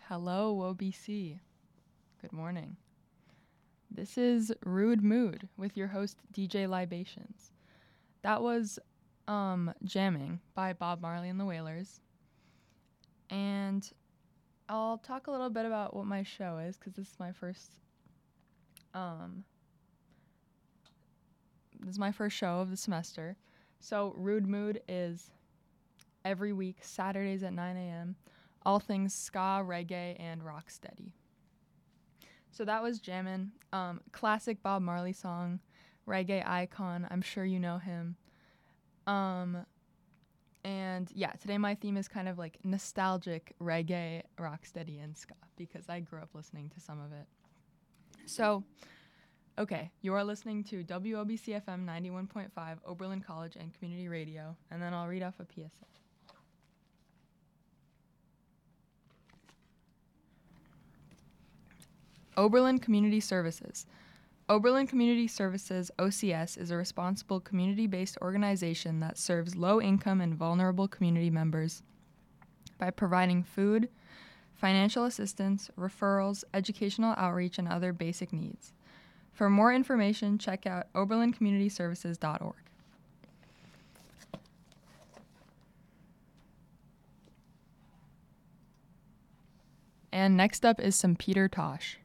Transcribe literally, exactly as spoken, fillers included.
Hello, O B C. Good morning. This is Rude Mood with your host, D J Libations. That was um, Jamming by Bob Marley and the Wailers. And I'll talk a little bit about what my show is, because this is my first um, this is my first show of the semester. So Rude Mood is every week, Saturdays at nine a.m., all things ska, reggae, and rocksteady. So that was Jammin', um, classic Bob Marley song, reggae icon. I'm sure you know him. Um, and yeah, today my theme is kind of like nostalgic reggae, rocksteady, and ska because I grew up listening to some of it. So, okay, you are listening to W O B C F M ninety-one point five, Oberlin College and Community Radio, and then I'll read off a P S A. Oberlin Community Services. Oberlin Community Services, O C S, is a responsible community-based organization that serves low-income and vulnerable community members by providing food, financial assistance, referrals, educational outreach, and other basic needs. For more information, check out oberlin community services dot org. And next up is some Peter Tosh.